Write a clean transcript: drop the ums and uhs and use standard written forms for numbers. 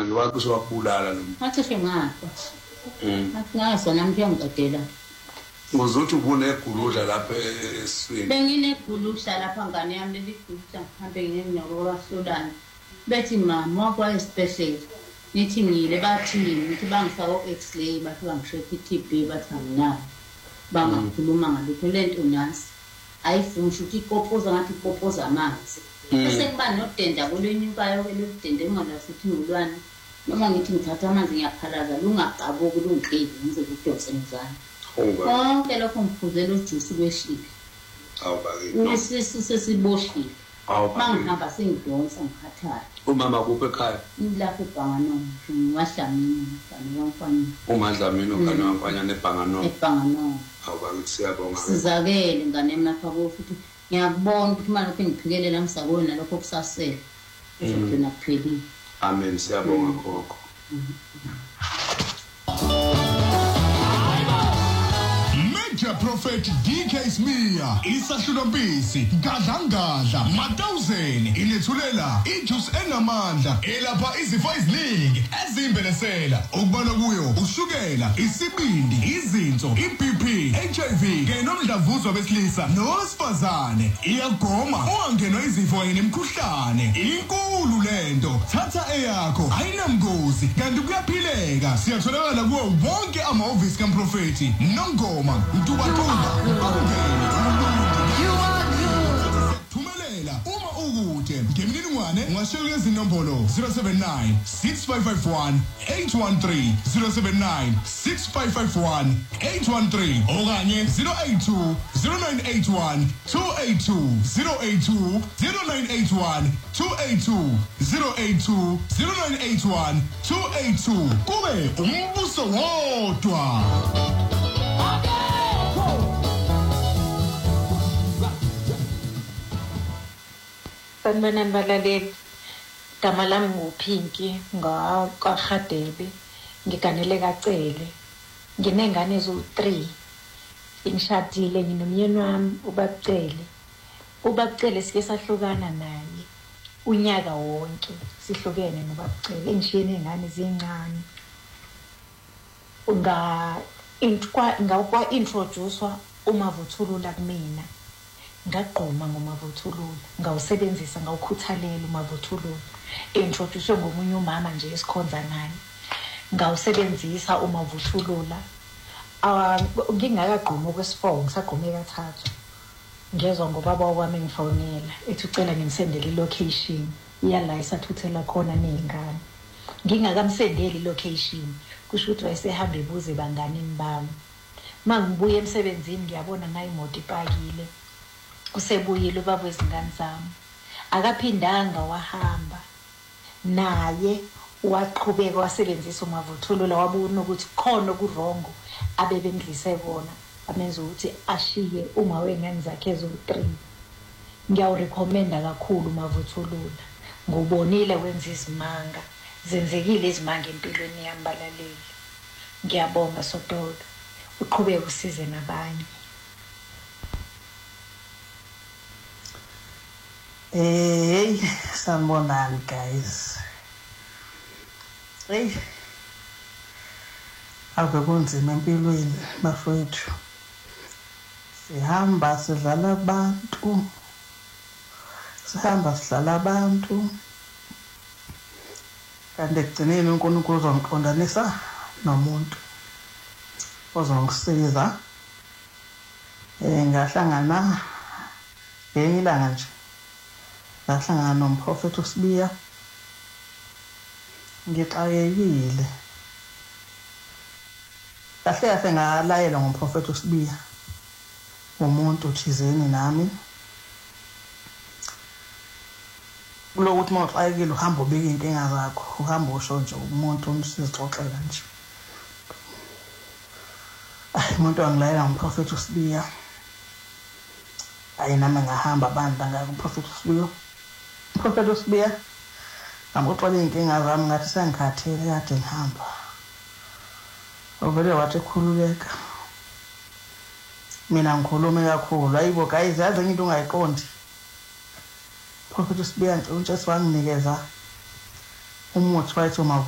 manje wakusho wabulala lo. Athi shengafa. Ngaso namhlanje ngidela. Ngozuthi ubuneguluja lapha eswini. Bengineguluja lapha ngane yami leliguluja ngihambe nginenyoko kwaSolana. Bethi mama kwa special. Nithi ngile bathi bangifaka X-ray bathi bangisheya iTB bathi anginayo. Bangakhuluma ngalokho lento nasi. Ayifuni ukuthi ipopoza ngathi ipopoza amanzi. Bese kuba nodenda kwenyukayo eludende engalafuthi ngulwana. Noma ngithi ngithatha amanzi ngiyaphalaza lungacabuki lungiqedi ngize kudose ngizana. Konke lokho ngiphuzela ujuice lweshili. Awubake. Isisu sesiboshile. Mangihamba sengidonsa ngikhathala. Umama kuphi ekhaya? Ngilapha eBhanganong, ngwahlamini ngomfana. Umadlamini ongane wamfanya neBhanganong. eBhanganong. Awubake siyabonga. Sizakele ngane yami lapha futhi ngiyakubona ukuthi manje lokho ngiphikelela ngisabona nalokho kusasela. Uzogcina kuphelile. Amen siyabonga gogo. Prophet DK Smear isahlulo mpisi gadlangadla ma1000 ilethulela ijuice enamandla elapha izifo eziningi ezimbenesela ukubona kuyo ushukela isibindi izinso iBP HIV ke nomdlavuzo besilisa nosifazane iyagoma ungangenwa izifo nemikhuhlane inkulu lento thatha eyakho ayinamgozi kanti kuyaphileka siyatholakala kuwo wonke amahhovisi kaMprofeti Nongoma Thumelela uma ukude ngemininingwane ungashayela izinombolo 079 6551 813 079 6551 813 okanye 082 0981 282 082 0981 282 082 0981 282 kube umbuso wodwa. Sanibonani balaleli, gama lami nguPinki kwaHadebe, ngiganele kaCele, nginengane ezu3, ngishadile nginomyeni wami ubaCele. ubaCele sike sahlukana naye unyaka wonke sihlukene nobaCele, engishiyene izingane ezincane. Ngakwa introducewa uMavuthulula kumina. Ngaqoma ngoMavuthulula, ngawusebenzisa ngawukhuthalela uMavuthulula. Introduce ngomunye umama nje esikhonza naye. Ngawusebenzisa uMavuthulula. Ngingakagqomi okwesifo, ngisagqome kathathu. Ngezwe ngobaba wami ngifonela, ethi ucela ngimsendele ilocation yala isathuthela khona nezingane. Ngingakamsendeli ilocation, kusho ukuthi wayesehamba ebuze banganini bami. Mangibuye emsebenzini ngiyabona nayo imoto ipakile. Usebuyile ubaba wezingane zami. Akaphindanga wahamba. Naye waqhubeka wasebenzisa uMavuthulula, wabona ukuthi khona okurongo abebengilise bona, amenza ukuthi ashiye uma wengane zakhe ezo3. Ngiyawurecommenda kakhulu uMavuthulula. Ngubonile wenza izimanga, zenzekile izimanga empilweni yami balaleli. Ngiyabonga Sodolo, uqhubeke usize nabanye. Hey, sanibonani guys. Hey. Ave kunzima empilweni bafowethu. Sihamba sidlala abantu. Sidlala abantu. Kanti ekugcineni uNkulunkulu uzongiqondanisa nomuntu ozongisiza. Ngahlangana ngenye ilanga nje. Ngahlangana nomprofeti uSibiya. Ngixakekile. Kahle ngalayela ngomprofeti uSibiya. Umuntu thizeni nami. Kulokuthi mawuxakekile uhamba ubika inkinga zakho, uhamba usho nje umuntu umsizixoxela nje. Umuntu wangilayela ngomprofeti uSibiya. Nami ngahamba abantu ngakumprofeti uSibiya. Umprofeti uSibiya ngamxoxela inkinga zami ngathi sengikhathele kade ngihamba. Ovele wathi khululeka. Mina ngikhulume kakhulu. Hayibo guys, yazi into ungayiqondi. Prophet uSibiya nje uNtshesi wanginikeza umuthi wayethi